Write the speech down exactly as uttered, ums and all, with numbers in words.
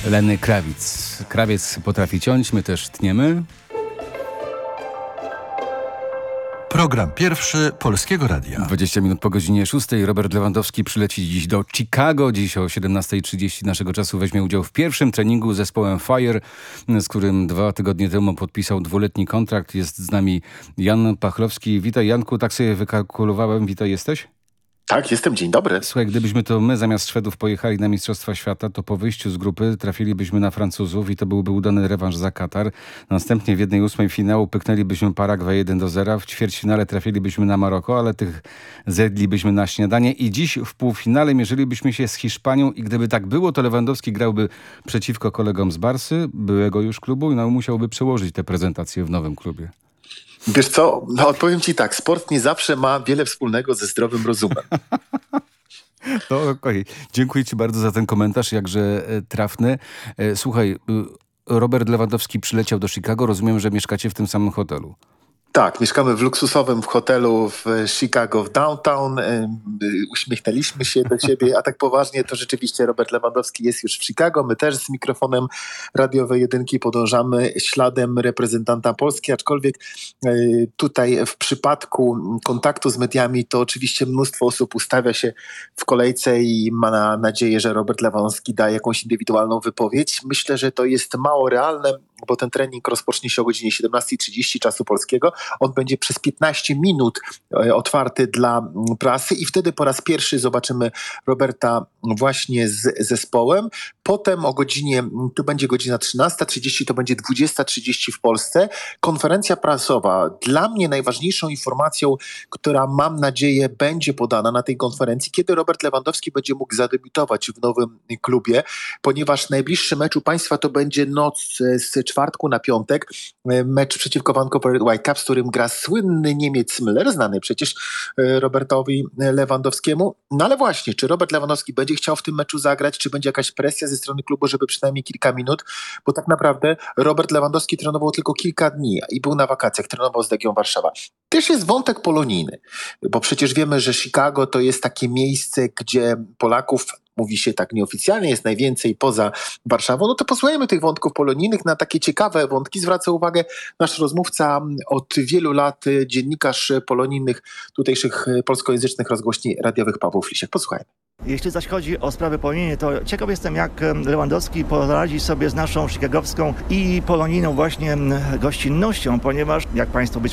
Lenny Kravitz. Krawiec potrafi ciąć, my też tniemy. Program pierwszy Polskiego Radia. dwadzieścia minut po godzinie szóstej. Robert Lewandowski przyleci dziś do Chicago. Dziś o siedemnasta trzydzieści naszego czasu weźmie udział w pierwszym treningu z zespołem Fire, z którym dwa tygodnie temu podpisał dwuletni kontrakt. Jest z nami Jan Pachlowski. Witaj, Janku, tak sobie wykalkulowałem. Witaj, jesteś? Tak, jestem. Dzień dobry. Słuchaj, gdybyśmy to my zamiast Szwedów pojechali na Mistrzostwa Świata, to po wyjściu z grupy trafilibyśmy na Francuzów i to byłby udany rewanż za Katar. Następnie w jednej ósmej finału pyknęlibyśmy Paragwaj jeden do zera. W ćwierćfinale trafilibyśmy na Maroko, ale tych zjedlibyśmy na śniadanie. I dziś w półfinale mierzylibyśmy się z Hiszpanią i gdyby tak było, to Lewandowski grałby przeciwko kolegom z Barsy, byłego już klubu i no, musiałby przełożyć tę prezentację w nowym klubie. Wiesz co, no odpowiem ci tak, sport nie zawsze ma wiele wspólnego ze zdrowym rozumem. To okej. Okay. Dziękuję ci bardzo za ten komentarz, jakże e, trafny. E, słuchaj, e, Robert Lewandowski przyleciał do Chicago. Rozumiem, że mieszkacie w tym samym hotelu. Tak, mieszkamy w luksusowym hotelu w Chicago, w downtown. Uśmiechnęliśmy się do siebie, a tak poważnie to rzeczywiście Robert Lewandowski jest już w Chicago. My też z mikrofonem radiowej jedynki podążamy śladem reprezentanta Polski, aczkolwiek tutaj w przypadku kontaktu z mediami to oczywiście mnóstwo osób ustawia się w kolejce i ma na nadzieję, że Robert Lewandowski da jakąś indywidualną wypowiedź. Myślę, że to jest mało realne, bo ten trening rozpocznie się o godzinie siedemnasta trzydzieści czasu polskiego. On będzie przez piętnaście minut otwarty dla prasy i wtedy po raz pierwszy zobaczymy Roberta właśnie z zespołem. Potem o godzinie, tu będzie godzina trzynasta trzydzieści, to będzie dwudziesta trzydzieści w Polsce. Konferencja prasowa. Dla mnie najważniejszą informacją, która mam nadzieję będzie podana na tej konferencji, kiedy Robert Lewandowski będzie mógł zadebiutować w nowym klubie, ponieważ najbliższy mecz u państwa to będzie noc z czwartku na piątek. Mecz przeciwko Vancouver Whitecaps, w którym gra słynny Niemiec Müller, znany przecież Robertowi Lewandowskiemu. No ale właśnie, czy Robert Lewandowski będzie chciał w tym meczu zagrać, czy będzie jakaś presja ze strony klubu, żeby przynajmniej kilka minut, bo tak naprawdę Robert Lewandowski trenował tylko kilka dni i był na wakacjach, trenował z Legią Warszawa. Też jest wątek polonijny, bo przecież wiemy, że Chicago to jest takie miejsce, gdzie Polaków, mówi się tak nieoficjalnie, jest najwięcej poza Warszawą, no to posłuchajmy tych wątków polonijnych. Na takie ciekawe wątki zwraca uwagę nasz rozmówca od wielu lat, dziennikarz polonijnych tutejszych polskojęzycznych rozgłośni radiowych Paweł Flisiek. Posłuchajmy. Jeśli zaś chodzi o sprawy polonijne, to ciekaw jestem, jak Lewandowski poradzi sobie z naszą chicagowską i polonijną właśnie gościnnością, ponieważ, jak Państwo być